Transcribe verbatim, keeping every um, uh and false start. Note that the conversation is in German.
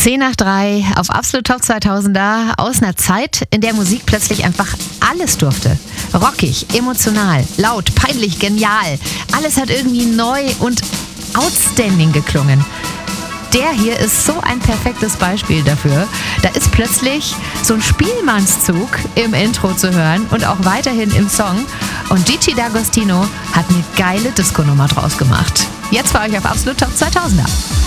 zehn nach drei auf Absolut Top zweitausender aus einer Zeit, in der Musik plötzlich einfach alles durfte. Rockig, emotional, laut, peinlich, genial. Alles hat irgendwie neu und outstanding geklungen. Der hier ist so ein perfektes Beispiel dafür. Da ist plötzlich so ein Spielmannszug im Intro zu hören und auch weiterhin im Song. Und Gigi D'Agostino hat eine geile Disco-Nummer draus gemacht. Jetzt für euch auf Absolut Top zweitausender.